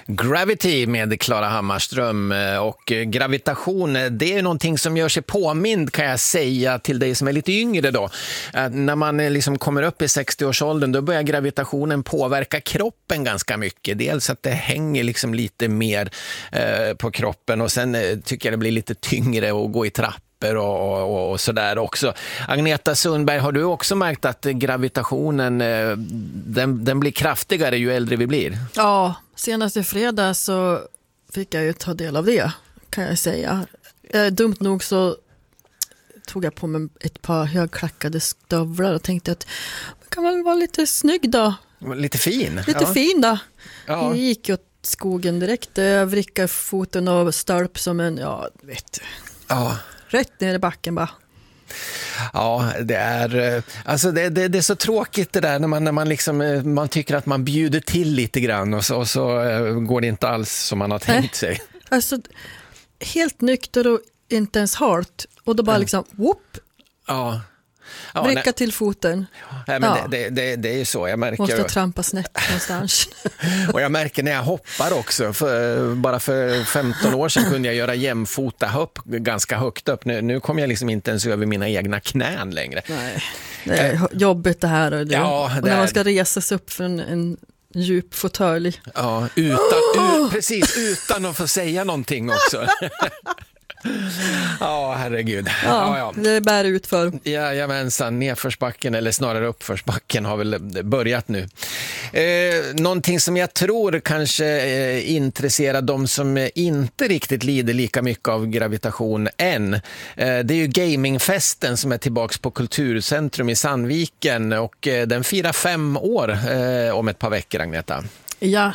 Gravity med Klara Hammarström, och gravitation, det är någonting som gör sig påmind, kan jag säga till dig som är lite yngre då. När man liksom kommer upp i 60-årsåldern, då börjar gravitationen påverka kroppen ganska mycket. Dels att det hänger liksom lite mer på kroppen, och sen tycker jag det blir lite tyngre att gå i trappor och sådär också. Agneta Sundberg, har du också märkt att gravitationen den blir kraftigare ju äldre vi blir? Ja, senast i fredag så fick jag ju ta del av det, kan jag säga. Dumt nog så tog jag på mig ett par högklackade stövlar och tänkte att man kan väl vara lite snygg då. Lite fin. Lite fin då. Ja. Jag gick åt skogen direkt. Jag vrickade foten och stölp som en, vet du. Ja. Rätt ner i backen bara. Ja, det är alltså det är så tråkigt det där när man liksom man tycker att man bjuder till lite grann och så går det inte alls som man har tänkt sig. Alltså helt nykter och inte ens halt, och då bara liksom whoop. Ja. Vricka till foten. Nej, men det är ju så, jag märker. Måste trampa snett någonstans. Och jag märker när jag hoppar också. Bara för 15 år sedan kunde jag göra jämfota hopp ganska högt upp. Nu kommer jag liksom inte ens över mina egna knän längre. Nej, det är jobbigt det här. Och när man ska resa sig upp för en djup fåtölj. Ja, precis, utan att få säga någonting också. Ja, herregud. Ja. Det bär ut för. Jajamensan, nedförsbacken, eller snarare uppförsbacken har väl börjat nu. Någonting som jag tror kanske intresserar de som inte riktigt lider lika mycket av gravitation än. Det är ju gamingfesten som är tillbaks på Kulturcentrum i Sandviken, och den firar 5 år om ett par veckor, Agneta. Ja,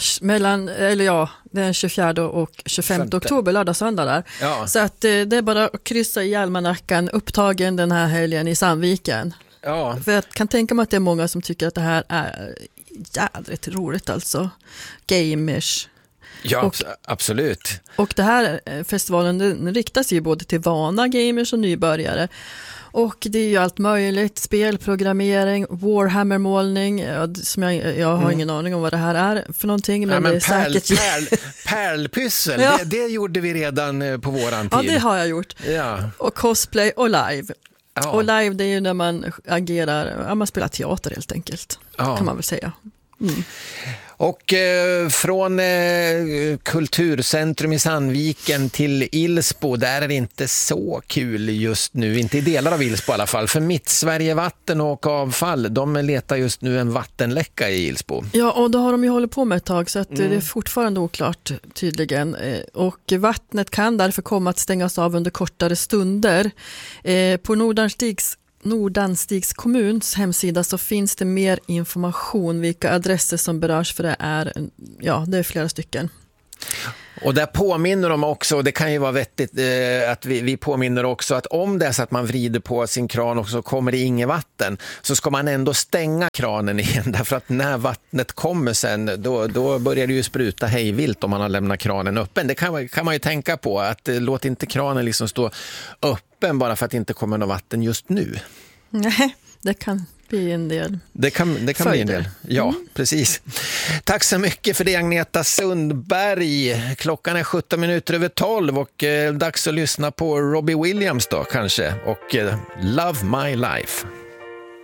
den 24 och 25 oktober, lördag söndag där. Ja. Så att det är bara att kryssa i almanackan, upptagen den här helgen i Sandviken. Ja. För jag kan tänka mig att det är många som tycker att det här är jädrigt roligt, alltså. Gamers. Ja, absolut. Och det här festivalen, den riktas ju både till vana gamers och nybörjare. Och det är ju allt möjligt, spelprogrammering, Warhammer-målning, som jag har ingen aning om vad det här är för någonting. Men det är säkert... Pärlpyssel, ja. det gjorde vi redan på våran tid. Ja, det har jag gjort. Ja. Och cosplay och live. Ja. Och live, det är ju när man agerar, man spelar teater helt enkelt, kan man väl säga. Mm. Och från Kulturcentrum i Sandviken till Ilsbo, där är det inte så kul just nu, inte i delar av Ilsbo i alla fall, för Mittsverige Vatten och Avfall, de letar just nu en vattenläcka i Ilsbo. Ja, och då har de ju hållit på med ett tag, så att det är fortfarande oklart tydligen, och vattnet kan därför komma att stängas av under kortare stunder. På Nordanstigs kommuns hemsida så finns det mer information vilka adresser som berörs, för det är flera stycken. Och där påminner de också, och det kan ju vara vettigt att vi påminner också att om det är så att man vrider på sin kran och så kommer det inget vatten, så ska man ändå stänga kranen igen, därför att när vattnet kommer sen då börjar det ju spruta hejvilt om man har lämnat kranen öppen. Det kan man ju tänka på, att låt inte kranen liksom stå öppen bara för att det inte kommer något vatten just nu. Nej, det kan bli en del. Det kan bli en del. Ja, precis. Tack så mycket för det, Agneta Sundberg. Klockan är 17:17 och dags att lyssna på Robbie Williams då kanske, och Love My Life.